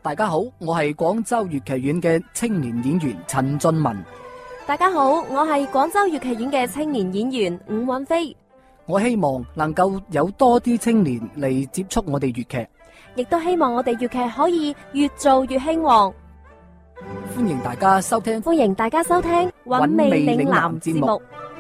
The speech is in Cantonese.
大家好，我係廣州粵劇院嘅青年演員陳俊文。 大家好，我係廣州粵劇院嘅青年演員伍韻飛。 我希望能夠有多啲青年嚟接觸我哋粵劇， 亦都希望我哋粵劇可以越做越興旺。 歡迎大家收聽韻味嶺南節目。